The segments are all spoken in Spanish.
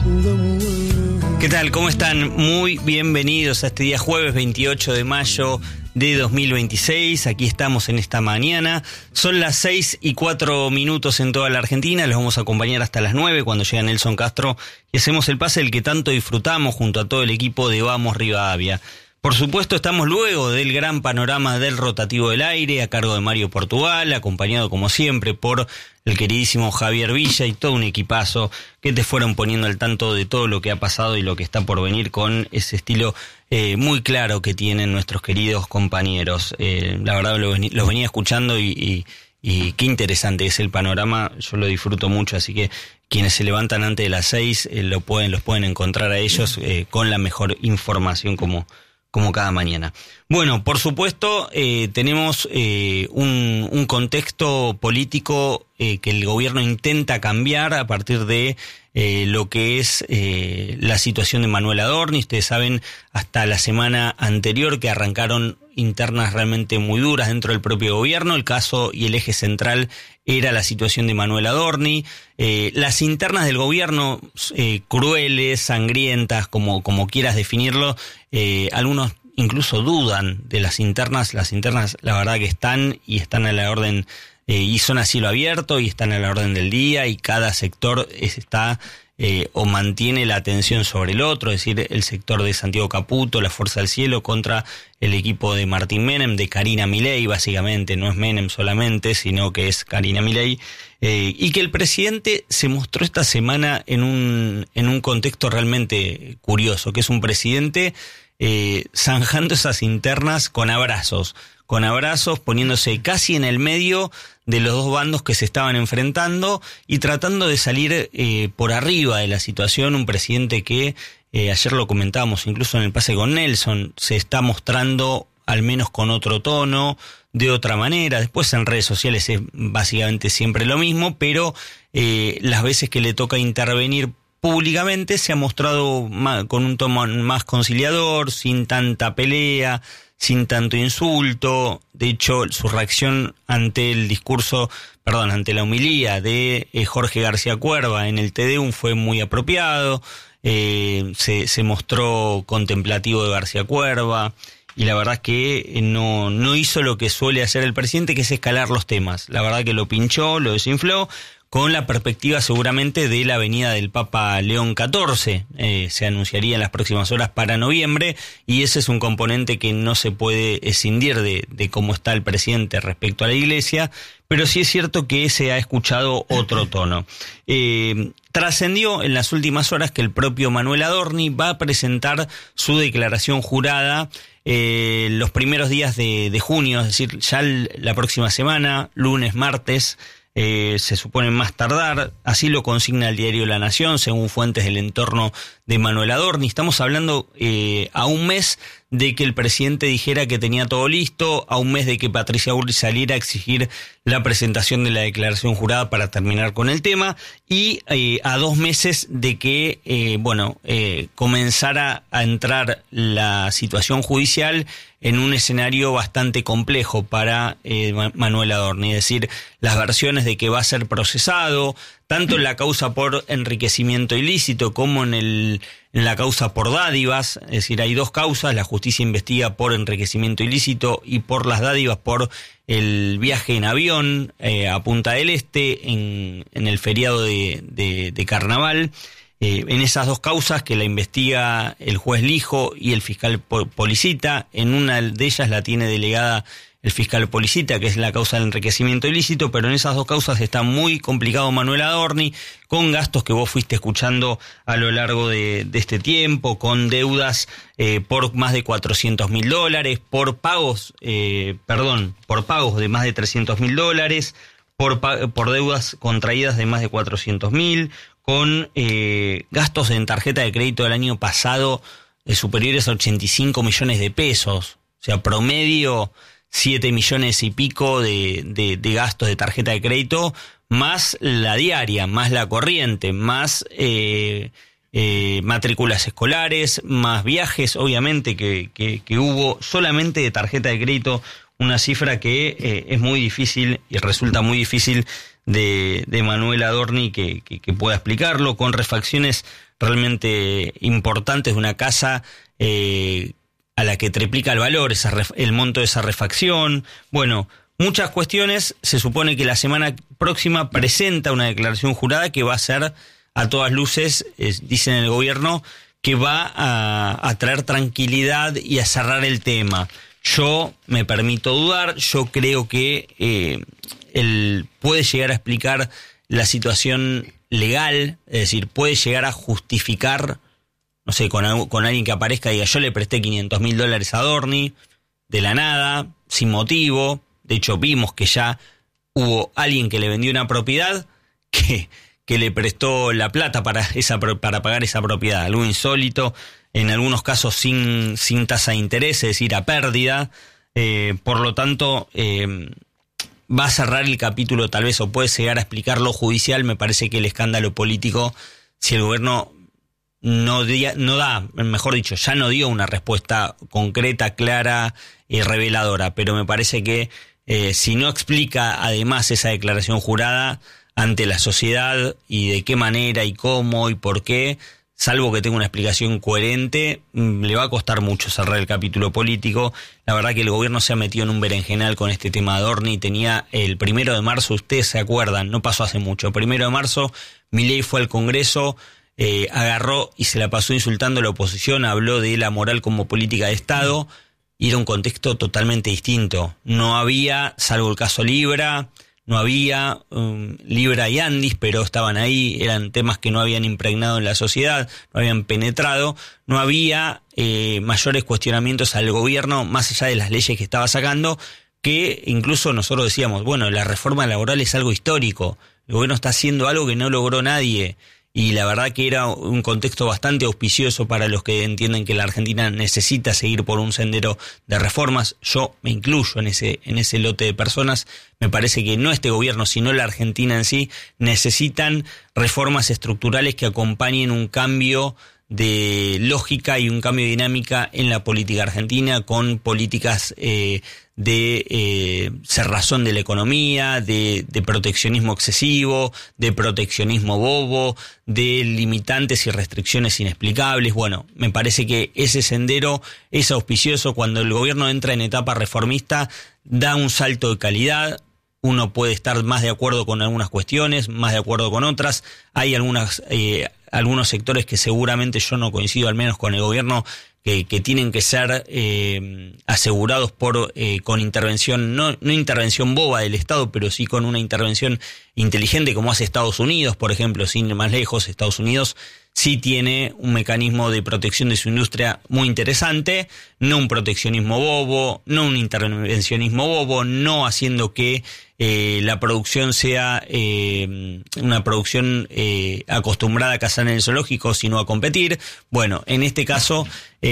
¿Qué tal? ¿Cómo están? Muy bienvenidos a este día jueves 28 de mayo de 2026. Aquí estamos en esta mañana. Son las 6:04 en toda la Argentina. Los vamos a acompañar hasta las 9 cuando llega Nelson Castro y hacemos el pase del que tanto disfrutamos junto a todo el equipo de Vamos Rivadavia. Por supuesto, estamos luego del gran panorama del rotativo del aire a cargo de Mario Portugal, acompañado como siempre por el queridísimo Javier Villa y todo un equipazo que te fueron poniendo al tanto de todo lo que ha pasado y lo que está por venir con ese estilo muy claro que tienen nuestros queridos compañeros. La verdad los venía escuchando y qué interesante es el panorama, yo lo disfruto mucho, así que quienes se levantan antes de las 6 los pueden encontrar a ellos con la mejor información como cada mañana. Bueno, por supuesto, tenemos un contexto político que el gobierno intenta cambiar a partir de lo que es la situación de Manuel Adorni. Ustedes saben, hasta la semana anterior que arrancaron internas realmente muy duras dentro del propio gobierno. El caso y el eje central era la situación de Manuel Adorni. Las internas del gobierno, crueles, sangrientas, como quieras definirlo, algunos incluso dudan de las internas. Las internas, la verdad que están a la orden, y son a cielo abierto y están a la orden del día, y cada sector está o mantiene la atención sobre el otro, es decir, el sector de Santiago Caputo, la Fuerza del Cielo, contra el equipo de Martín Menem, de Karina Milei, básicamente, no es Menem solamente, sino que es Karina Milei, y que el presidente se mostró esta semana en un contexto realmente curioso, que es un presidente zanjando esas internas con abrazos, poniéndose casi en el medio de los dos bandos que se estaban enfrentando y tratando de salir por arriba de la situación. Un presidente que, ayer lo comentábamos incluso en el pase con Nelson, se está mostrando al menos con otro tono, de otra manera. Después en redes sociales es básicamente siempre lo mismo, pero las veces que le toca intervenir públicamente se ha mostrado con un tono más conciliador, sin tanta pelea, sin tanto insulto. De hecho, su reacción ante la homilía de Jorge García Cuerva en el TDU fue muy apropiado. Se mostró contemplativo de García Cuerva y la verdad es que no hizo lo que suele hacer el presidente, que es escalar los temas. La verdad que lo pinchó, lo desinfló, con la perspectiva seguramente de la venida del Papa León XIV. Se anunciaría en las próximas horas para noviembre, y ese es un componente que no se puede escindir de cómo está el presidente respecto a la Iglesia, pero sí es cierto que se ha escuchado otro tono. Trascendió en las últimas horas que el propio Manuel Adorni va a presentar su declaración jurada los primeros días de junio, es decir, ya la próxima semana, lunes, martes, se supone más tardar. Así lo consigna el diario La Nación, según fuentes del entorno de Manuel Adorni. Estamos hablando a un mes de que el presidente dijera que tenía todo listo, a un mes de que Patricia Bullrich saliera a exigir la presentación de la declaración jurada para terminar con el tema, y a 2 meses de que comenzara a entrar la situación judicial en un escenario bastante complejo para Manuel Adorni, es decir, las versiones de que va a ser procesado, tanto en la causa por enriquecimiento ilícito como en la causa por dádivas. Es decir, hay 2 causas, la justicia investiga por enriquecimiento ilícito y por las dádivas por el viaje en avión a Punta del Este en el feriado de Carnaval. En esas 2 causas que la investiga el juez Lijo y el fiscal Policita, en una de ellas la tiene delegada el fiscal Policita, que es la causa del enriquecimiento ilícito, pero en esas 2 causas está muy complicado Manuel Adorni, con gastos que vos fuiste escuchando a lo largo de este tiempo, con deudas por más de $400.000, por pagos de más de $300.000, por deudas contraídas de más de $400.000, con gastos en tarjeta de crédito del año pasado superiores a 85 millones de pesos, o sea, promedio 7 millones y pico de gastos de tarjeta de crédito, más la diaria, más la corriente, más matrículas escolares, más viajes, obviamente, que hubo solamente de tarjeta de crédito, una cifra que es muy difícil y resulta muy difícil de Manuel Adorni que pueda explicarlo, con refacciones realmente importantes de una casa a la que triplica el valor, el monto de esa refacción. Bueno, muchas cuestiones. Se supone que la semana próxima presenta una declaración jurada que va a ser, a todas luces, dicen el gobierno, que va a traer tranquilidad y a cerrar el tema. Yo me permito dudar, yo creo que él puede llegar a explicar la situación legal, es decir, puede llegar a justificar, no sé, con alguien que aparezca y diga, yo le presté $500.000 a Adorni, de la nada, sin motivo. De hecho, vimos que ya hubo alguien que le vendió una propiedad que le prestó la plata para pagar esa propiedad, algo insólito, en algunos casos sin tasa de interés, es decir, a pérdida. Por lo tanto, va a cerrar el capítulo tal vez, o puede llegar a explicar lo judicial. Me parece que el escándalo político, si el gobierno no da, mejor dicho, ya no dio una respuesta concreta, clara y reveladora, pero me parece que si no explica además esa declaración jurada ante la sociedad y de qué manera y cómo y por qué, salvo que tenga una explicación coherente, le va a costar mucho cerrar el capítulo político. La verdad que el gobierno se ha metido en un berenjenal con este tema de Adorni. Tenía el 1 de marzo, ustedes se acuerdan, no pasó hace mucho, el 1 de marzo Milei fue al Congreso, agarró y se la pasó insultando a la oposición, habló de la moral como política de Estado, y era un contexto totalmente distinto. No había, salvo el caso Libra, no había Libra y Andis, pero estaban ahí, eran temas que no habían impregnado en la sociedad, no habían penetrado, no había mayores cuestionamientos al gobierno, más allá de las leyes que estaba sacando, que incluso nosotros decíamos, bueno, la reforma laboral es algo histórico, el gobierno está haciendo algo que no logró nadie, y la verdad que era un contexto bastante auspicioso para los que entienden que la Argentina necesita seguir por un sendero de reformas. Yo me incluyo en ese lote de personas. Me parece que no este gobierno, sino la Argentina en sí, necesitan reformas estructurales que acompañen un cambio de lógica y un cambio de dinámica en la política argentina, con políticas de cerrazón de la economía, de proteccionismo excesivo, de proteccionismo bobo, de limitantes y restricciones inexplicables. Bueno, me parece que ese sendero es auspicioso. Cuando el gobierno entra en etapa reformista, da un salto de calidad. Uno puede estar más de acuerdo con algunas cuestiones, más de acuerdo con otras. Hay algunos sectores que seguramente yo no coincido, al menos con el gobierno, que tienen que ser asegurados con intervención, no intervención boba del Estado, pero sí con una intervención inteligente, como hace Estados Unidos, por ejemplo. Sin ir más lejos, Estados Unidos sí tiene un mecanismo de protección de su industria muy interesante, no un proteccionismo bobo, no un intervencionismo bobo, no haciendo que la producción sea una producción acostumbrada a cazar en el zoológico, sino a competir. Bueno, en este caso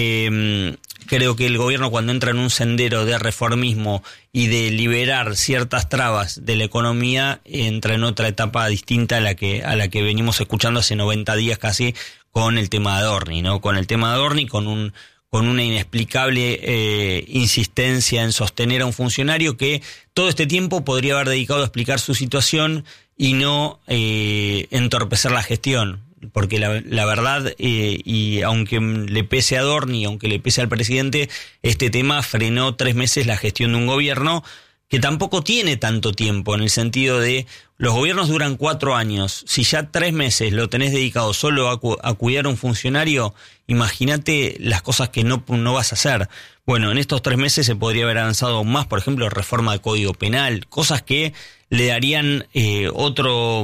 creo que el gobierno, cuando entra en un sendero de reformismo y de liberar ciertas trabas de la economía, entra en otra etapa distinta a la que venimos escuchando hace 90 días casi con el tema de Adorni, ¿no? Con el tema de Adorni, con una inexplicable insistencia en sostener a un funcionario que todo este tiempo podría haber dedicado a explicar su situación y no entorpecer la gestión. Porque la verdad, y aunque le pese a Adorni, aunque le pese al presidente, este tema frenó 3 meses la gestión de un gobierno que tampoco tiene tanto tiempo, en el sentido de los gobiernos duran 4 años. Si ya 3 meses lo tenés dedicado solo a cuidar a un funcionario, imagínate las cosas que no vas a hacer. Bueno, en estos 3 meses se podría haber avanzado más, por ejemplo, reforma del Código Penal, cosas que le darían otro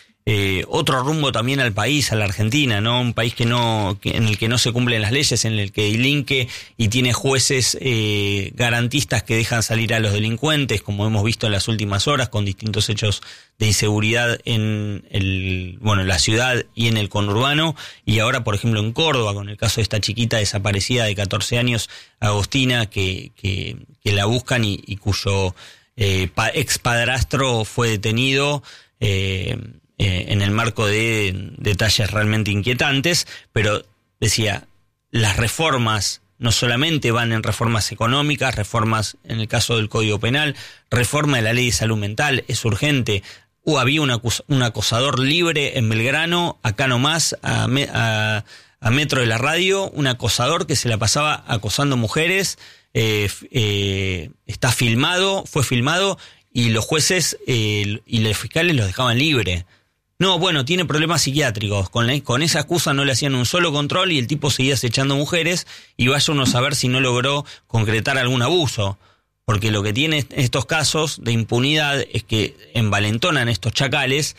rumbo también al país, a la Argentina, ¿no? Un país en el que no se cumplen las leyes, en el que delinque y tiene jueces garantistas que dejan salir a los delincuentes, como hemos visto en las últimas horas, con distintos hechos de inseguridad en la ciudad y en el conurbano, y ahora, por ejemplo, en Córdoba, con el caso de esta chiquita desaparecida de 14 años, Agostina, que la buscan y cuyo expadrastro fue detenido en el marco de detalles realmente inquietantes. Pero decía, las reformas no solamente van en reformas económicas, reformas en el caso del Código Penal, reforma de la Ley de Salud Mental, es urgente. había un acosador libre en Belgrano, acá nomás, a metro de la radio, un acosador que se la pasaba acosando mujeres, está filmado, fue filmado, y los jueces y los fiscales los dejaban libre. No, bueno, tiene problemas psiquiátricos. Con esa excusa no le hacían un solo control y el tipo seguía acechando mujeres, y vaya uno a saber si no logró concretar algún abuso. Porque lo que tiene estos casos de impunidad es que envalentonan estos chacales,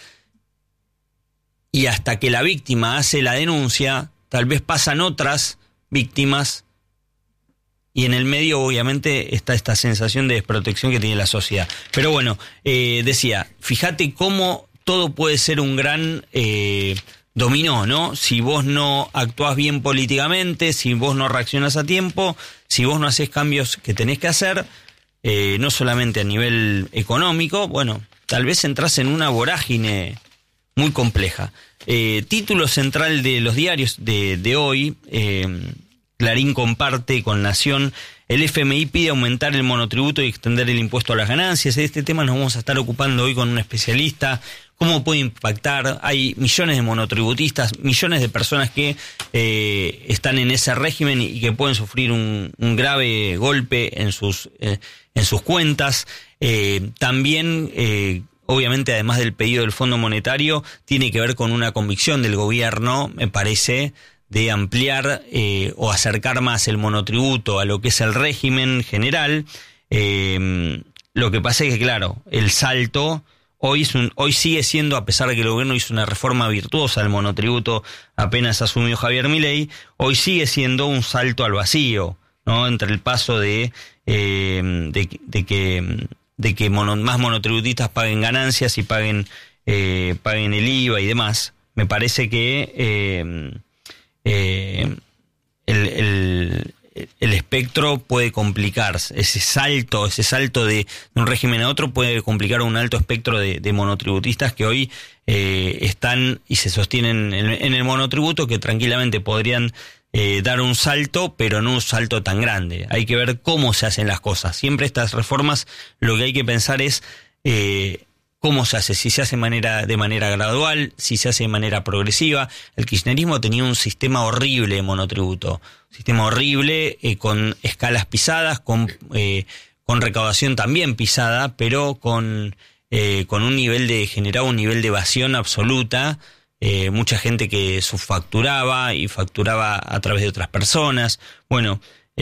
y hasta que la víctima hace la denuncia, tal vez pasan otras víctimas, y en el medio obviamente está esta sensación de desprotección que tiene la sociedad. Pero bueno, decía, fíjate cómo todo puede ser un gran dominó, ¿no? Si vos no actuás bien políticamente, si vos no reaccionás a tiempo, si vos no haces cambios que tenés que hacer, no solamente a nivel económico, bueno, tal vez entras en una vorágine muy compleja. Título central de los diarios de hoy, Clarín comparte con Nación: el FMI pide aumentar el monotributo y extender el impuesto a las ganancias. De este tema nos vamos a estar ocupando hoy con un especialista. ¿Cómo puede impactar? Hay millones de monotributistas, millones de personas que están en ese régimen y que pueden sufrir un grave golpe en sus cuentas. También, obviamente, además del pedido del Fondo Monetario, tiene que ver con una convicción del gobierno, me parece, de ampliar o acercar más el monotributo a lo que es el régimen general. Lo que pasa es que, claro, el salto hoy sigue siendo, a pesar de que el gobierno hizo una reforma virtuosa del monotributo apenas asumió Javier Milei, hoy sigue siendo un salto al vacío, ¿no? Entre el paso de que más monotributistas paguen ganancias y paguen el IVA y demás. Me parece que el espectro puede complicarse. Ese salto de un régimen a otro puede complicar un alto espectro de monotributistas que hoy están y se sostienen en el monotributo, que tranquilamente podrían dar un salto, pero no un salto tan grande. Hay que ver cómo se hacen las cosas. Siempre estas reformas, lo que hay que pensar es cómo se hace, si se hace de manera gradual, si se hace de manera progresiva. El kirchnerismo tenía un sistema horrible de monotributo, con escalas pisadas, con recaudación también pisada, pero con un nivel generaba un nivel de evasión absoluta. Mucha gente que subfacturaba y facturaba a través de otras personas. Bueno,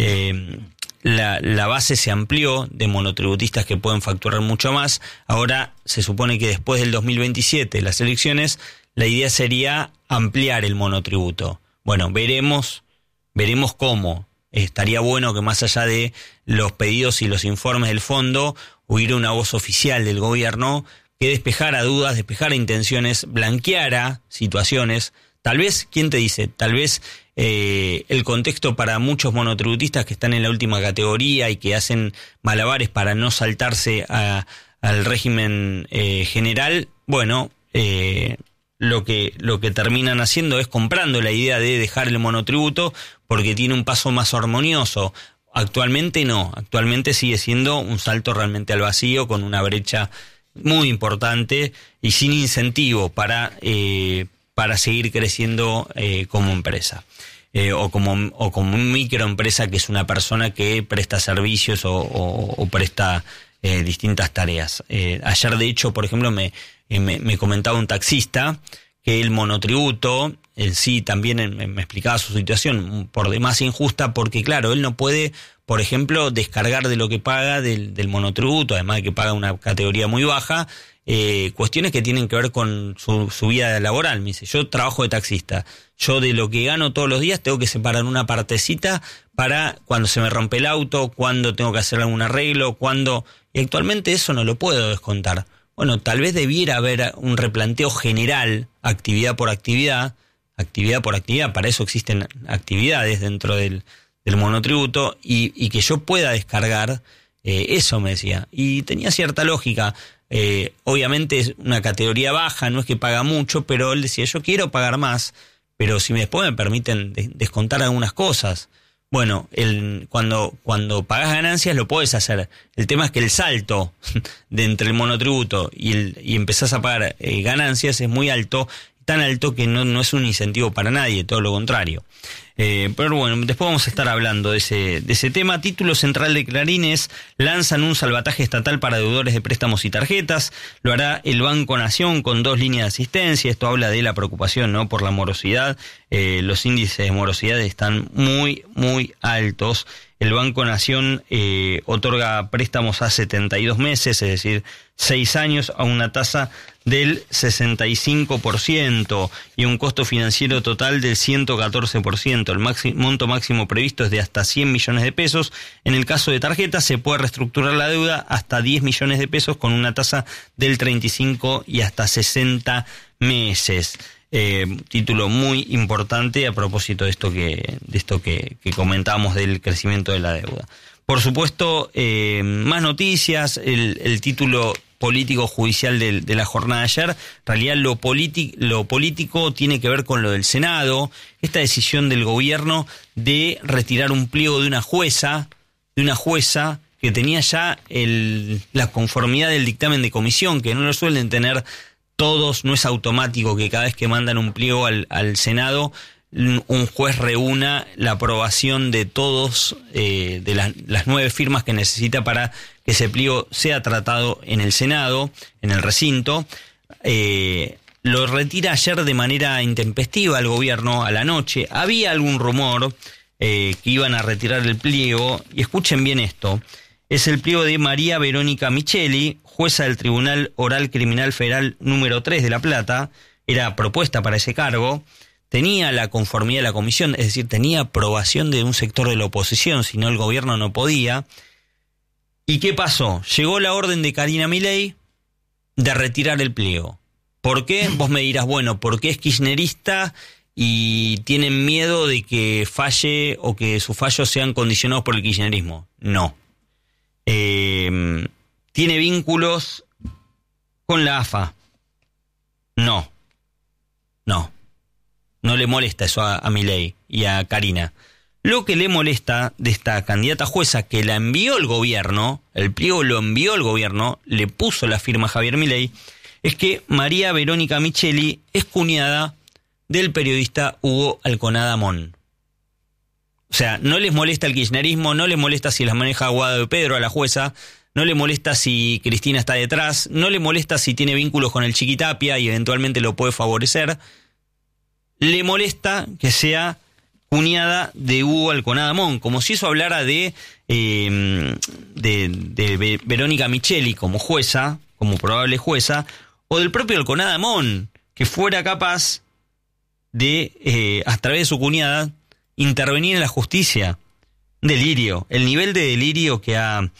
la base se amplió de monotributistas que pueden facturar mucho más. Ahora se supone que después del 2027, las elecciones, la idea sería ampliar el monotributo. Bueno, veremos cómo. Estaría bueno que, más allá de los pedidos y los informes del fondo, hubiera una voz oficial del gobierno que despejara dudas, despejara intenciones, blanqueara situaciones. Tal vez, ¿quién te dice? Tal vez el contexto para muchos monotributistas que están en la última categoría y que hacen malabares para no saltarse al régimen general, bueno, lo que terminan haciendo es comprando la idea de dejar el monotributo porque tiene un paso más armonioso. Actualmente no, actualmente sigue siendo un salto realmente al vacío, con una brecha muy importante y sin incentivo para seguir creciendo como empresa. O como microempresa, que es una persona que presta servicios o presta distintas tareas. Ayer, de hecho, por ejemplo, me comentaba un taxista que el monotributo en sí también me explicaba su situación por demás injusta, porque claro, él no puede, por ejemplo, descargar de lo que paga del monotributo, además de que paga una categoría muy baja, cuestiones que tienen que ver con su vida laboral. Me dice, yo trabajo de taxista, yo de lo que gano todos los días tengo que separar una partecita para cuando se me rompe el auto, cuando tengo que hacer algún arreglo, y actualmente eso no lo puedo descontar. Bueno, tal vez debiera haber un replanteo general, actividad por actividad, para eso existen actividades dentro del monotributo, y que yo pueda descargar, eso me decía, y tenía cierta lógica. Obviamente es una categoría baja, no es que paga mucho, pero él decía, yo quiero pagar más, pero si después me permiten descontar algunas cosas, Bueno, cuando pagás ganancias lo podés hacer. El tema es que el salto de entre el monotributo y empezás a pagar ganancias es muy alto, tan alto que no es un incentivo para nadie, todo lo contrario. Pero bueno, después vamos a estar hablando de ese tema. Título central de Clarín es: lanzan un salvataje estatal para deudores de préstamos y tarjetas. Lo hará el Banco Nación con 2 líneas de asistencia. Esto habla de la preocupación, ¿no?, por la morosidad. Los índices de morosidad están muy, muy altos. El Banco Nación otorga préstamos a 72 meses, es decir, 6 años, a una tasa del 65% y un costo financiero total del 114%. El monto máximo previsto es de hasta 100 millones de pesos. En el caso de tarjetas se puede reestructurar la deuda hasta 10 millones de pesos con una tasa del 35 y hasta 60 meses. Título muy importante a propósito de esto que comentábamos del crecimiento de la deuda. Por supuesto, más noticias, el título político judicial de la jornada de ayer. En realidad lo político tiene que ver con lo del Senado, esta decisión del gobierno de retirar un pliego de una jueza que tenía ya la conformidad del dictamen de comisión, que no lo suelen tener todos, no es automático que cada vez que mandan un pliego al Senado un juez reúna la aprobación de todos, de las 9 firmas que necesita para que ese pliego sea tratado en el Senado, en el recinto. Lo retira ayer de manera intempestiva el gobierno a la noche. Había algún rumor que iban a retirar el pliego, y escuchen bien esto. Es el pliego de María Verónica Micheli, jueza del Tribunal Oral Criminal Federal número 3 de La Plata. Era propuesta para ese cargo. Tenía la conformidad de la comisión, es decir, tenía aprobación de un sector de la oposición, si no el gobierno no podía. ¿Y qué pasó? Llegó la orden de Karina Milei de retirar el pliego. ¿Por qué? Vos me dirás, bueno, porque es kirchnerista y tienen miedo de que falle o que sus fallos sean condicionados por el kirchnerismo. No. ¿Tiene vínculos con la AFA? No. No le molesta eso a Milei y a Karina. Lo que le molesta de esta candidata jueza, que la envió el gobierno, el pliego lo envió el gobierno, le puso la firma a Javier Milei, es que María Verónica Micheli es cuñada del periodista Hugo Alconada Mon. O sea, no les molesta el kirchnerismo, no les molesta si las maneja Guado de Pedro a la jueza, no le molesta si Cristina está detrás, no le molesta si tiene vínculos con el Chiquitapia y eventualmente lo puede favorecer. Le molesta que sea cuñada de Hugo Alconada Mon, como si eso hablara de Verónica Micheli como jueza, como probable jueza, o del propio Alconada Mon, que fuera capaz de, a través de su cuñada, intervenir en la justicia. Delirio. El nivel de delirio que ha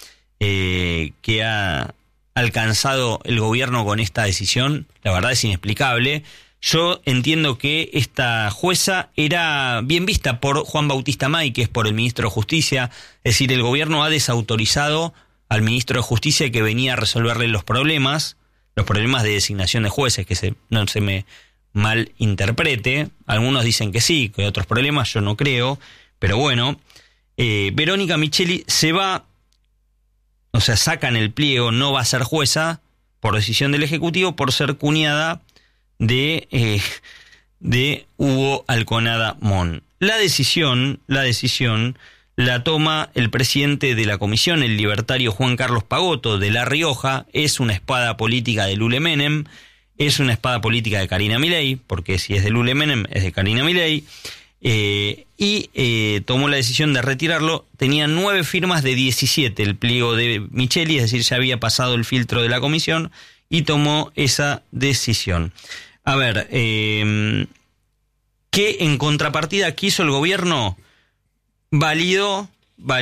alcanzado el gobierno con esta decisión, la verdad es inexplicable. Yo entiendo que esta jueza era bien vista por Juan Bautista Máiquez, por el ministro de Justicia. Es decir, el gobierno ha desautorizado al ministro de Justicia que venía a resolverle los problemas de designación de jueces, que no se me malinterprete. Algunos dicen que sí, que hay otros problemas, yo no creo. Pero bueno, Verónica Micheli se va, o sea, sacan el pliego, no va a ser jueza por decisión del Ejecutivo por ser cuñada de Hugo Alconada Mon. La decisión la toma el presidente de la comisión, el libertario Juan Carlos Pagotto de La Rioja. Es una espada política de Lule Menem, es una espada política de Karina Milei, porque si es de Lule Menem es de Karina Milei, y tomó la decisión de retirarlo. Tenía 9 firmas de 17 el pliego de Micheli, es decir, ya había pasado el filtro de la comisión y tomó esa decisión. A ver, ¿qué en contrapartida quiso el gobierno? Validó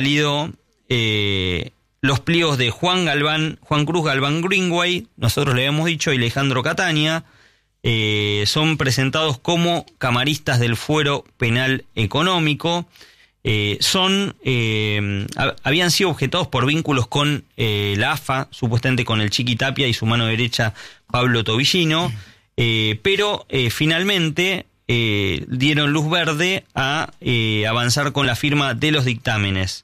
los pliegos de Juan Cruz Galván Greenway, nosotros le habíamos dicho, y Alejandro Catania. Son presentados como camaristas del Fuero Penal Económico. Habían sido objetados por vínculos con la AFA, supuestamente con el Chiquitapia y su mano derecha Pablo Tobillino. Pero finalmente dieron luz verde a avanzar con la firma de los dictámenes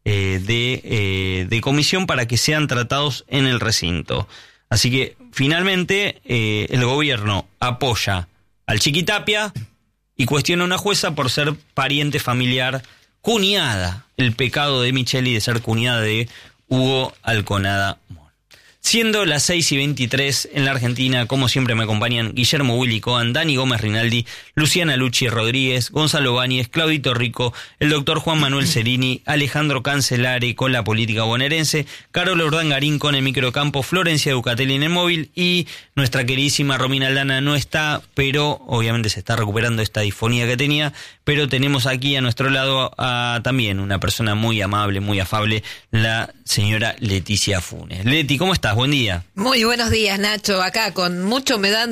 de comisión para que sean tratados en el recinto. Así que finalmente el gobierno apoya al Chiquitapia y cuestiona a una jueza por ser pariente familiar, cuñada, el pecado de Micheli de ser cuñada de Hugo Alconada Mon. Siendo las 6:23 en la Argentina, como siempre me acompañan Guillermo Willy Cohen, Dani Gómez Rinaldi, Luciana Lucci Rodríguez, Gonzalo Báñez, Claudito Rico, el doctor Juan Manuel Cerini, Alejandro Cancelari con la política bonaerense, Carola Urdangarín con el microcampo, Florencia Ducatelli en el móvil y nuestra queridísima Romina Aldana no está, pero obviamente se está recuperando esta disfonía que tenía, pero tenemos aquí a nuestro lado a también una persona muy amable, muy afable, la señora Leticia Funes. Leti, ¿cómo estás? Buen día. Muy buenos días, Nacho. Acá con mucha humedad,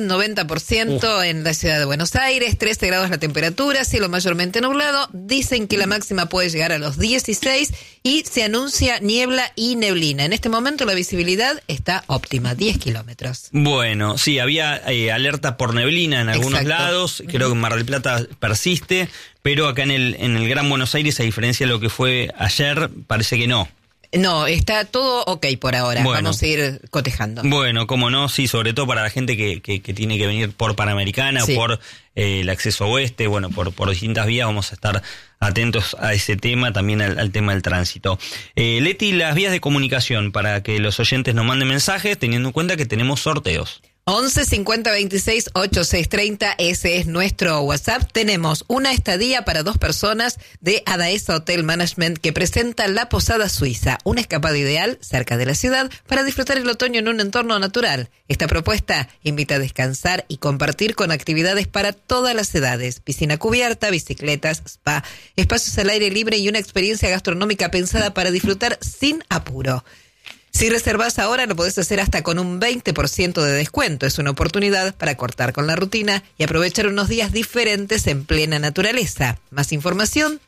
90% en la ciudad de Buenos Aires, 13 grados la temperatura, cielo mayormente nublado. Dicen que la máxima puede llegar a los 16 y se anuncia niebla y neblina. En este momento la visibilidad está óptima, 10 kilómetros. Bueno, sí, había alerta por neblina en algunos lados, creo que en Mar del Plata persiste, pero acá en el Gran Buenos Aires, a diferencia de lo que fue ayer, parece que no. No, está todo ok por ahora. Bueno, vamos a ir cotejando. Bueno, cómo no, sí, sobre todo para la gente que tiene que venir por Panamericana, sí, o por el acceso oeste, bueno, por distintas vías, vamos a estar atentos a ese tema, también al tema del tránsito. Leti, las vías de comunicación para que los oyentes nos manden mensajes, teniendo en cuenta que tenemos sorteos. 11 50 26 8630, ese es nuestro WhatsApp. Tenemos una estadía para 2 personas de Adaesa Hotel Management que presenta La Posada Suiza, una escapada ideal cerca de la ciudad para disfrutar el otoño en un entorno natural. Esta propuesta invita a descansar y compartir con actividades para todas las edades, piscina cubierta, bicicletas, spa, espacios al aire libre y una experiencia gastronómica pensada para disfrutar sin apuro. Si reservas ahora, lo podés hacer hasta con un 20% de descuento. Es una oportunidad para cortar con la rutina y aprovechar unos días diferentes en plena naturaleza. Más información,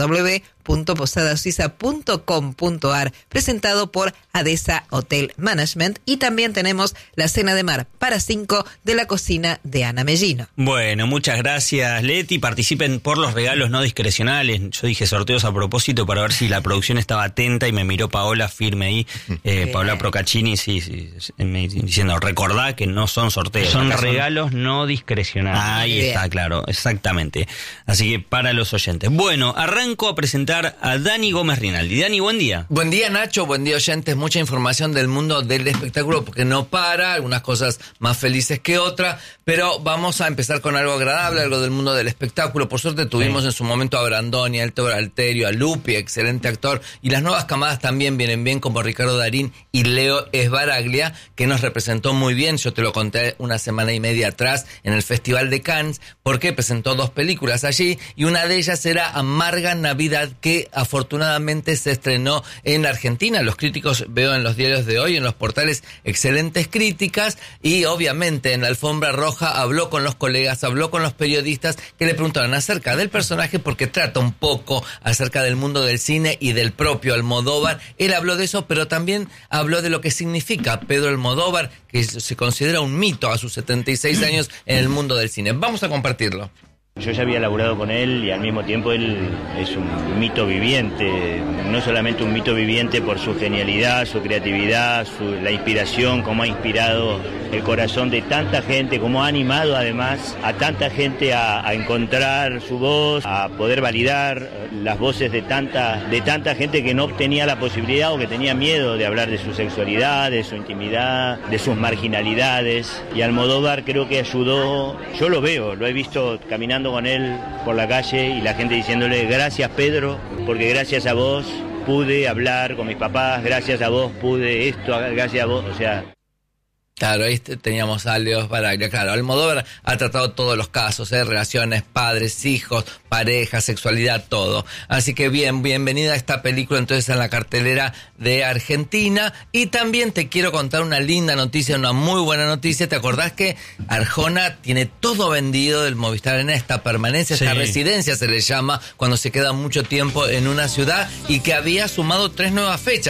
www.posadasuiza.com.ar, presentado por Adesa Hotel Management. Y también tenemos la cena de mar para 5 de la cocina de Ana Mellino. Bueno, muchas gracias, Leti. Participen por los regalos no discrecionales. Yo dije sorteos a propósito para ver si la producción estaba atenta y me miró Paola firme ahí. Paola Procaccini, sí, diciendo, recordá que no son sorteos. Son regalos no discrecionales. Ahí está, claro, exactamente. Así que para los oyentes. Bueno, arranco a presentar a Dani Gómez Rinaldi. Dani, buen día. Buen día, Nacho, buen día, oyentes. Mucha información del mundo del espectáculo porque no para, algunas cosas más felices que otras, pero vamos a empezar con algo agradable, algo del mundo del espectáculo. Por suerte tuvimos en su momento a Brandoni, a Héctor Alterio, a Lupi, excelente actor, y las nuevas camadas también vienen bien, como Ricardo Darín y Leo Esbaraglia, que nos representó muy bien. Yo te lo conté una semana y media atrás en el Festival de Cannes, porque presentó 2 películas allí, y una de ellas era Amarga Navidad, que afortunadamente se estrenó en Argentina. Los críticos, veo en los diarios de hoy, en los portales, excelentes críticas, y obviamente en la alfombra roja habló con los colegas, habló con los periodistas que le preguntaron acerca del personaje, porque trata un poco acerca del mundo del cine y del propio Almodóvar. Él habló de eso, pero también habló de lo que significa Pedro Almodóvar, que se considera un mito a sus 76 años en el mundo del cine. Vamos a compartirlo. Yo ya había laburado con él y al mismo tiempo él es un mito viviente, no solamente un mito viviente por su genialidad, su creatividad, la inspiración, cómo ha inspirado el corazón de tanta gente, cómo ha animado además a tanta gente a encontrar su voz, a poder validar las voces de tanta gente que no tenía la posibilidad o que tenía miedo de hablar de su sexualidad, de su intimidad, de sus marginalidades. Y Almodóvar creo que ayudó, yo lo veo, lo he visto caminando con él por la calle y la gente diciéndole gracias Pedro, porque gracias a vos pude hablar con mis papás, gracias a vos pude esto, gracias a vos, o sea... Claro, ahí teníamos a Leo Esbaraglia. Claro, Almodóvar ha tratado todos los casos, relaciones, padres, hijos, pareja, sexualidad, todo. Así que bienvenida a esta película entonces en la cartelera de Argentina. Y también te quiero contar una linda noticia, una muy buena noticia. ¿Te acordás que Arjona tiene todo vendido del Movistar en esta permanencia, esta residencia se le llama, cuando se queda mucho tiempo en una ciudad, y que había sumado 3 nuevas fechas?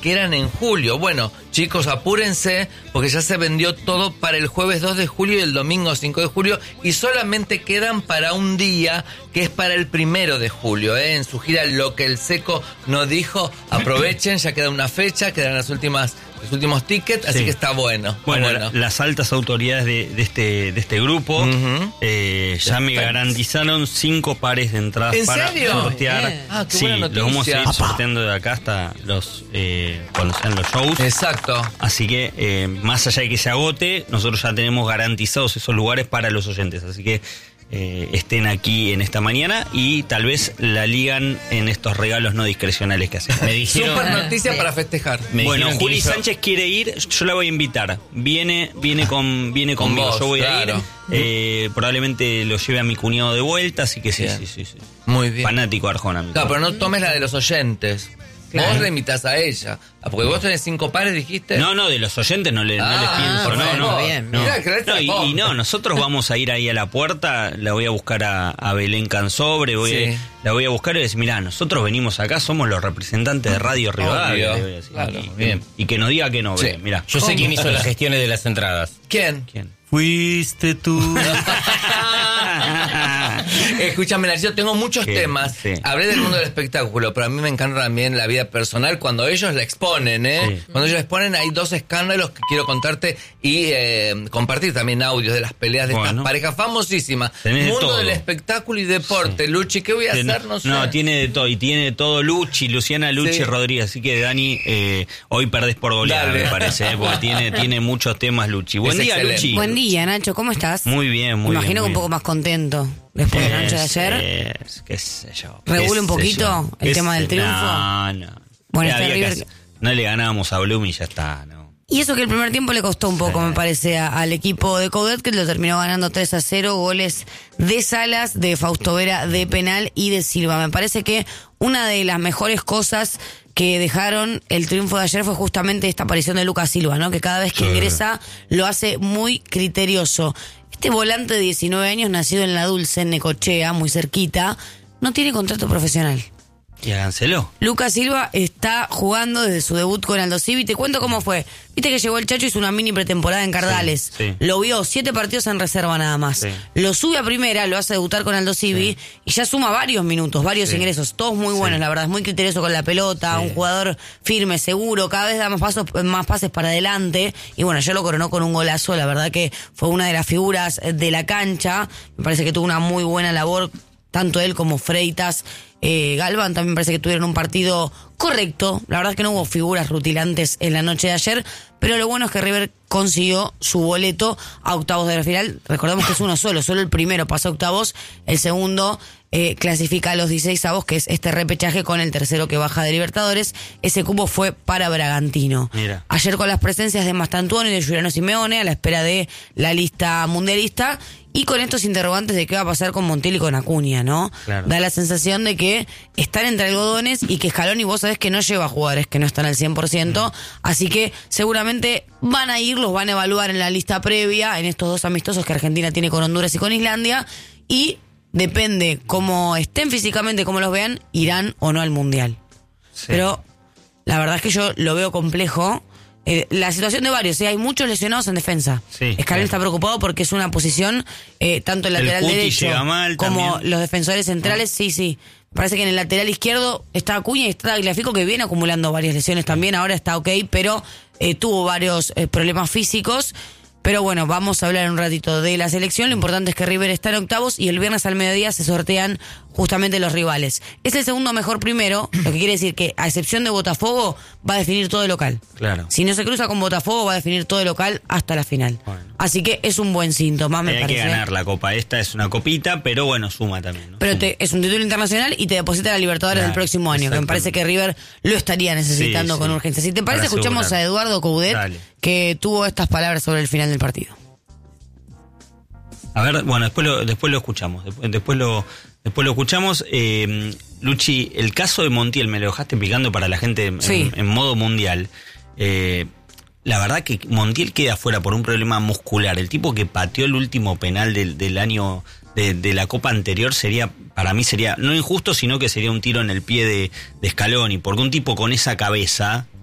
que eran en julio. Bueno, chicos, apúrense porque ya se vendió todo para el jueves 2 de julio y el domingo 5 de julio y solamente quedan para un día que es para el 1 de julio. En su gira Lo que el Seco nos dijo, aprovechen, ya queda una fecha, quedan los últimos tickets, así que está bueno. Bueno, las altas autoridades de este grupo ya me garantizaron 5 pares de entradas para sortear. Qué sí, buena noticia. los vamos a ir sorteando de acá hasta cuando sean los shows. Exacto. Así que más allá de que se agote, nosotros ya tenemos garantizados esos lugares para los oyentes. Así que estén aquí en esta mañana y tal vez la ligan en estos regalos no discrecionales que hacen. Me dijeron, super noticia para festejar. Bueno, Juli Sánchez quiere ir, yo la voy a invitar. Viene conmigo, vos, yo voy claro. a ir. Probablemente lo lleve a mi cuñado de vuelta, así que sí. Muy bien. Fanático de Arjona. Claro, pero no tomes la de los oyentes. Claro. Vos le invitás a ella. Porque vos tenés 5 pares, dijiste. No, de los oyentes no les pienso. No. Nosotros vamos a ir ahí a la puerta, la voy a buscar a Belén Cansobre, la voy a buscar y decir, mirá, nosotros venimos acá, somos los representantes de Radio Rivadavia. Claro, y que nos diga que no, mirá. Yo sé quién hizo las gestiones de las entradas. ¿Quién? Fuiste tú. Escúchame, Narciso, tengo muchos temas. Sí. Hablé del mundo del espectáculo, pero a mí me encanta también la vida personal cuando ellos la exponen, Sí. Cuando ellos la exponen hay 2 escándalos que quiero contarte y compartir también audios de las peleas de estas parejas famosísimas. Mundo del espectáculo y deporte. Luchi, ¿qué voy a hacer? No sé. No, tiene de todo. Y tiene de todo Luciana Rodríguez. Así que, Dani, hoy perdés por goleada, me parece, porque tiene muchos temas, Luchi. Buen día, excelente. Luchi. Buen día, Nacho. ¿Cómo estás? Muy bien, muy bien. Imagino que un poco más contento después de la noche de ayer. Qué sé yo. ¿Regula un poquito el tema del triunfo? No. Bueno, River... No le ganábamos a Bloom y ya está, ¿no? Y eso que el primer tiempo le costó un poco, me parece, al equipo de Coudet, que lo terminó ganando 3-0, goles de Salas, de Fausto Vera, de penal y de Silva. Me parece que una de las mejores cosas que dejaron el triunfo de ayer fue justamente esta aparición de Lucas Silva, ¿no? Que cada vez que ingresa lo hace muy criterioso. Este volante de 19 años, nacido en La Dulce, en Necochea, muy cerquita, no tiene contrato profesional. Y háganselo. Lucas Silva está jugando desde su debut con Aldo Civi. Te cuento cómo fue. Viste que llegó el Chacho, hizo una mini pretemporada en Cardales. Sí. Lo vio 7 partidos en reserva nada más. Sí. Lo sube a primera, lo hace debutar con Aldo Civi y ya suma varios minutos, varios ingresos. Todos muy buenos, la verdad. Es muy criterioso con la pelota, un jugador firme, seguro. Cada vez da más pases para adelante. Y bueno, ya lo coronó con un golazo. La verdad que fue una de las figuras de la cancha. Me parece que tuvo una muy buena labor, tanto él como Freitas. Galván también parece que tuvieron un partido correcto. La verdad es que no hubo figuras rutilantes en la noche de ayer, pero lo bueno es que River consiguió su boleto a octavos de la final. Recordemos que es uno solo el primero pasa a octavos, el segundo clasifica a los 16avos, que es este repechaje con el tercero que baja de Libertadores. Ese cupo fue para Bragantino. Mira. Ayer con las presencias de Mastantuono y de Juliano Simeone a la espera de la lista mundialista y con estos interrogantes de qué va a pasar con Montiel y con Acuña, ¿no? Claro. Da la sensación de que están entre algodones y que Scaloni, vos sabés que no lleva jugadores que no están al 100%, así que seguramente van a ir, los van a evaluar en la lista previa, en estos 2 amistosos que Argentina tiene con Honduras y con Islandia, y depende cómo estén físicamente, cómo los vean, irán o no al Mundial. Sí. Pero la verdad es que yo lo veo complejo. La situación de varios, hay muchos lesionados en defensa. Scaloni está preocupado porque es una posición, tanto el lateral derecho como también. Los defensores centrales, sí. Parece que en el lateral izquierdo está Acuña y está Tagliafico, que viene acumulando varias lesiones también, ahora está ok, pero tuvo varios problemas físicos. Pero bueno, vamos a hablar un ratito de la selección. Lo importante es que River está en octavos y el viernes al mediodía se sortean justamente los rivales. Es el segundo mejor primero, lo que quiere decir que a excepción de Botafogo va a definir todo el local. Claro. Si no se cruza con Botafogo va a definir todo el local hasta la final. Bueno. Así que es un buen síntoma, me parece. Hay que ganar la copa. Esta es una copita, pero bueno, suma también, ¿no? Pero es un título internacional y te deposita la Libertadores del próximo año, que me parece que River lo estaría necesitando con urgencia. Si te parece, escuchamos a Eduardo Coudet, que tuvo estas palabras sobre el final del partido. A ver, bueno, después lo escuchamos. Después lo escuchamos. Luchi, el caso de Montiel, me lo dejaste picando para la gente en modo mundial. La verdad que Montiel queda fuera por un problema muscular. El tipo que pateó el último penal del año de la Copa anterior para mí sería no injusto, sino que sería un tiro en el pie de Scaloni, porque un tipo con esa cabeza,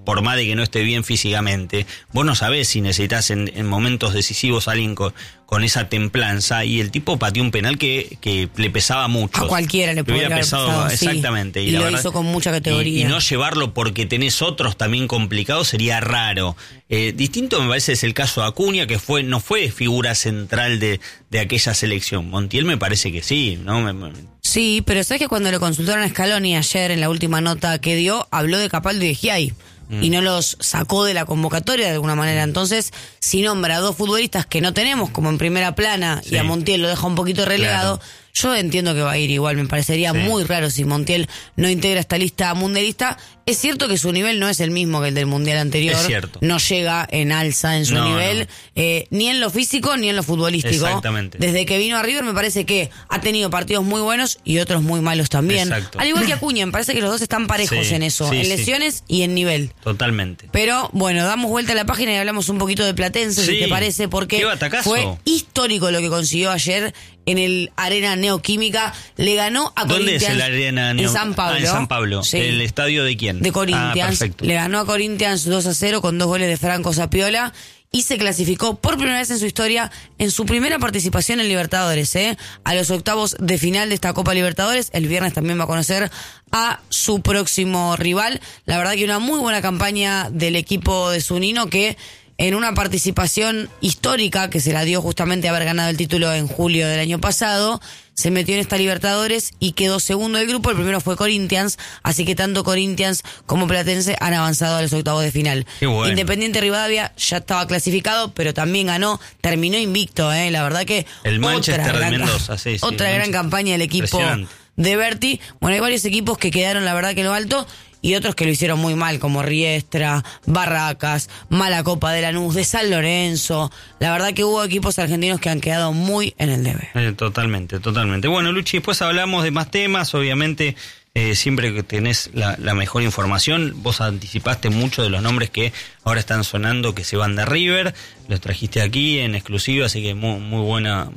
por más de que no esté bien físicamente, vos no sabés si necesitas en momentos decisivos a alguien con esa templanza, y el tipo pateó un penal que le pesaba mucho. A cualquiera le podría haber pesado, exactamente. Sí. Y lo hizo con mucha categoría. Y no llevarlo porque tenés otros también complicados sería raro. Distinto me parece es el caso de Acuña, que no fue figura central de aquella selección. Montiel me parece que sí, ¿no? Sí, pero sabes que cuando le consultaron a Scaloni ayer en la última nota que dio, habló de Capaldo y de Giai. Y no los sacó de la convocatoria de alguna manera. Entonces, si nombra a dos futbolistas que no tenemos como en primera plana, y a Montiel lo deja un poquito relegado, claro, yo entiendo que va a ir igual. Me parecería muy raro si Montiel no integra esta lista mundialista. Es cierto que su nivel no es el mismo que el del mundial anterior. Es cierto. No llega en alza en su nivel, ni en lo físico ni en lo futbolístico. Exactamente. Desde que vino a River me parece que ha tenido partidos muy buenos y otros muy malos también. Exacto. Al igual que Acuña, me parece que los dos están parejos en eso, en lesiones y en nivel. Totalmente. Pero bueno, damos vuelta a la página y hablamos un poquito de Platense, si te parece, porque fue histórico lo que consiguió ayer en el Arena Neoquímica. Le ganó a Corinthians. ¿Dónde es el Arena Neoquímica? En San Pablo. En San Pablo. Sí. ¿El estadio de quién? De Corinthians. Perfecto. Le ganó a Corinthians 2-0 con 2 goles de Franco Sapiola y se clasificó por primera vez en su historia en su primera participación en Libertadores, a los octavos de final de esta Copa Libertadores. El viernes también va a conocer a su próximo rival. La verdad que una muy buena campaña del equipo de Zunino, que en una participación histórica que se la dio justamente haber ganado el título en julio del año pasado, se metió en esta Libertadores y quedó segundo del grupo. El primero fue Corinthians, así que tanto Corinthians como Platense han avanzado a los octavos de final. Qué bueno. Independiente Rivadavia ya estaba clasificado, pero también ganó, terminó invicto, la verdad que el Manchester otra de Mendoza, otra gran campaña del equipo de Berti. Bueno, hay varios equipos que quedaron la verdad que en lo alto, y otros que lo hicieron muy mal, como Riestra, Barracas, mala Copa de Lanús, de San Lorenzo. La verdad que hubo equipos argentinos que han quedado muy en el debe. Totalmente. Bueno, Luchi, después hablamos de más temas, obviamente. Siempre que tenés la mejor información, vos anticipaste mucho de los nombres que ahora están sonando, que se van de River, los trajiste aquí en exclusiva, así que muy buena,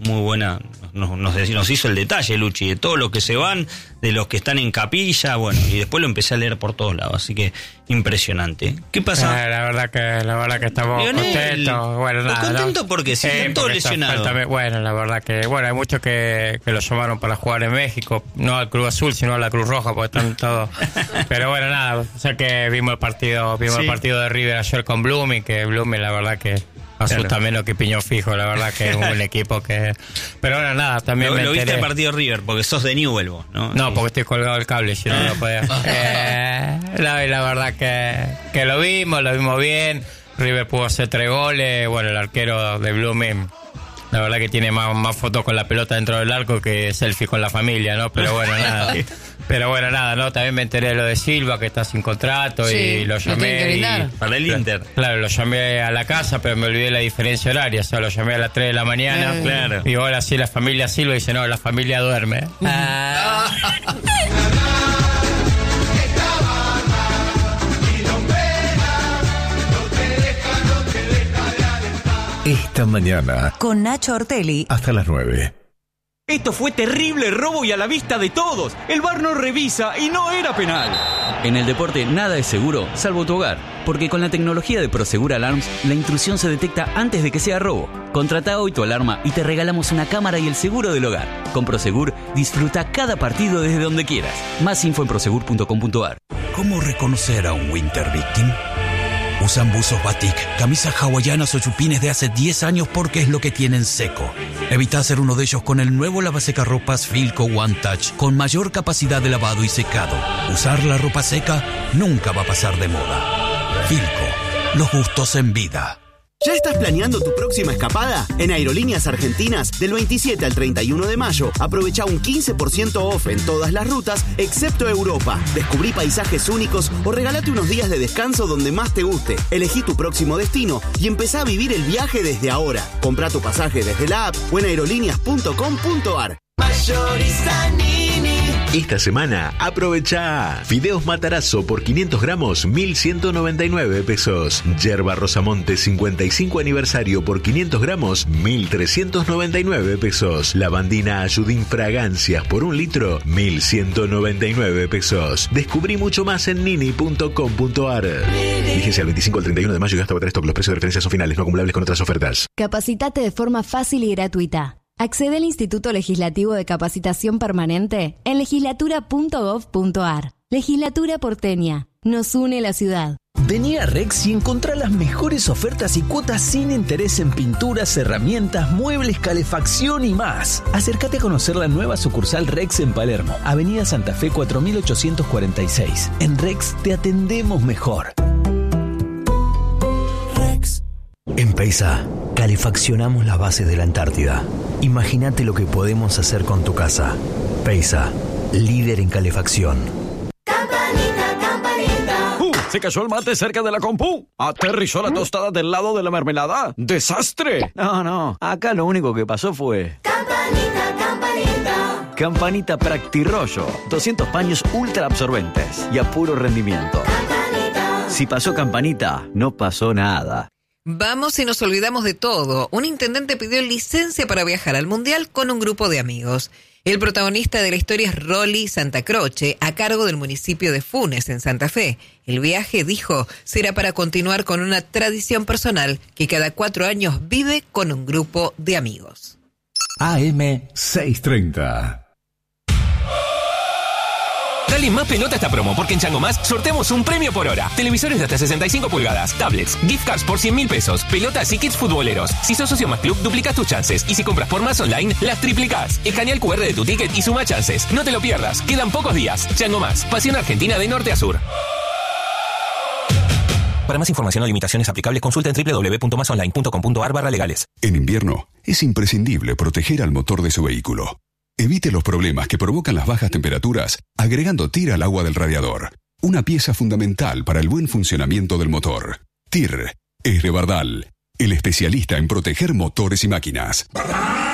nos hizo el detalle, Luchi, de todos los que se van, de los que están en capilla, bueno, y después lo empecé a leer por todos lados, así que impresionante. ¿Qué pasa? La verdad que estamos contentos. Bueno, nada, ¿contento porque si están todos lesionados? Bueno, la verdad que, hay muchos que lo llamaron para jugar en México, no al Cruz Azul, sino a la Cruz Roja, porque están todos. Pero bueno, nada, o sea que vimos el partido de River ayer con Blooming, que Blooming la verdad que asusta menos que Piñón Fijo, la verdad que es un equipo que... Pero bueno, nada, también ¿Lo viste el partido de River? Porque sos de Newell vos, ¿no? No, porque estoy colgado del cable, si no lo podía. La verdad que lo vimos bien. River pudo hacer 3 goles. Bueno, el arquero de Blooming, la verdad que tiene más fotos con la pelota dentro del arco que selfie con la familia, ¿no? Pero bueno, nada. ¿no? También me enteré de lo de Silva, que está sin contrato, y lo llamé. Para el Inter. Claro, lo llamé a la casa, pero me olvidé la diferencia horaria. O sea, lo llamé a las 3 de la mañana. Claro. Y ahora sí, la familia Silva dice, no, la familia duerme. Esta mañana con Nacho Ortelli hasta las 9. Esto fue terrible robo y a la vista de todos. El VAR no revisa y no era penal. En el deporte nada es seguro, salvo tu hogar. Porque con la tecnología de Prosegur Alarms, la intrusión se detecta antes de que sea robo. Contrata hoy tu alarma y te regalamos una cámara y el seguro del hogar. Con Prosegur, disfruta cada partido desde donde quieras. Más info en prosegur.com.ar. ¿Cómo reconocer a un Winter Victim? Usan buzos batik, camisas hawaianas o chupines de hace 10 años porque es lo que tienen seco. Evita ser uno de ellos con el nuevo lavasecarropas Filco One Touch con mayor capacidad de lavado y secado. Usar la ropa seca nunca va a pasar de moda. Filco, los gustos en vida. ¿Ya estás planeando tu próxima escapada? En Aerolíneas Argentinas, del 27 al 31 de mayo, aprovecha un 15% off en todas las rutas, excepto Europa. Descubrí paisajes únicos o regálate unos días de descanso donde más te guste. Elegí tu próximo destino y empezá a vivir el viaje desde ahora. Comprá tu pasaje desde la app o en aerolíneas.com.ar. Mayorista Nini, Esta semana aprovecha fideos Matarazzo por 500 gramos 1.199 pesos. Yerba Rosamonte 55 aniversario por 500 gramos 1.399 pesos. Lavandina Ayudín Fragancias por 1 litro 1.199 pesos. Descubrí mucho más en nini.com.ar. Vigencia el 25 al 31 de mayo y hasta agotar stock. Los precios de referencia son finales, no acumulables con otras ofertas. Capacitate de forma fácil y gratuita. Accede al Instituto Legislativo de Capacitación Permanente en legislatura.gov.ar. Legislatura porteña. Nos une la ciudad. Vení a Rex y encontrá las mejores ofertas y cuotas sin interés en pinturas, herramientas, muebles, calefacción y más. Acércate a conocer la nueva sucursal Rex en Palermo, Avenida Santa Fe 4846. En Rex te atendemos mejor. Rex. En Peisa, calefaccionamos las bases de la Antártida. Imagínate lo que podemos hacer con tu casa. Peisa, líder en calefacción. Campanita, campanita. Se cayó el mate cerca de la compu. Aterrizó la tostada del lado de la mermelada. ¡Desastre! No, acá lo único que pasó fue... Campanita, campanita. Campanita Practirollo. 200 paños ultra absorbentes y a puro rendimiento. Campanita. Si pasó Campanita, no pasó nada. Vamos y nos olvidamos de todo. Un intendente pidió licencia para viajar al Mundial con un grupo de amigos. El protagonista de la historia es Rolly Santa Croce, a cargo del municipio de Funes, en Santa Fe. El viaje, dijo, será para continuar con una tradición personal que cada 4 años vive con un grupo de amigos. AM 630. Dale más pelota a esta promo, porque en Chango Más sorteamos un premio por hora. Televisores de hasta 65 pulgadas, tablets, gift cards por 100.000 pesos, pelotas y kits futboleros. Si sos socio Más Club, duplicás tus chances. Y si compras por Más Online, las triplicás. Escanea el QR de tu ticket y suma chances. No te lo pierdas, quedan pocos días. Chango Más, pasión argentina de norte a sur. Para más información o limitaciones aplicables, consulta en www.masonline.com.ar/legales. En invierno, es imprescindible proteger al motor de su vehículo. Evite los problemas que provocan las bajas temperaturas agregando TIR al agua del radiador. Una pieza fundamental para el buen funcionamiento del motor. TIR es de Bardal, el especialista en proteger motores y máquinas.